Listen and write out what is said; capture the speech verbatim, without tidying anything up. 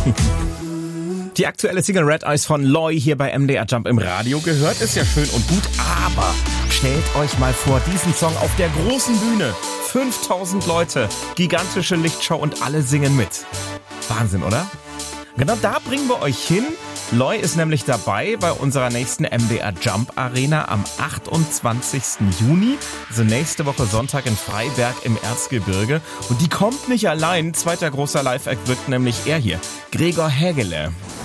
Die aktuelle Single Red Eyes von Loi hier bei M D R Jump im Radio gehört, ist ja schön und gut, aber stellt euch mal vor, diesen Song auf der großen Bühne. fünftausend Leute, gigantische Lichtshow und alle singen mit. Wahnsinn, oder? Genau da bringen wir euch hin. Loi ist nämlich dabei bei unserer nächsten M D R Jump Arena am achtundzwanzigsten Juni. Also nächste Woche Sonntag in Freiberg im Erzgebirge. Und die kommt nicht allein. Zweiter großer Live-Act wird nämlich er hier, Gregor Hägele.